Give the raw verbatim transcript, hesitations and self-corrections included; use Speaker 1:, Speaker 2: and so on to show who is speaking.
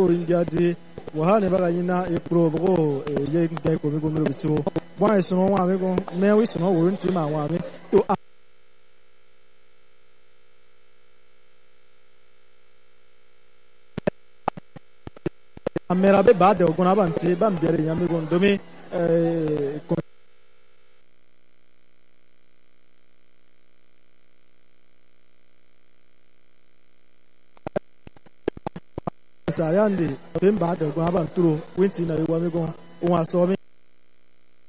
Speaker 1: injadi wahane bagayina e probo e ye ngai ko mi go mi bisiwo wa isuno wa mi go me wi suno wo nti ma wa mi to amera be bade o gona banti bam biere nyami go ndomi eh sayandi bem bade o gona ban turo winti na we wa mi go o wa so mi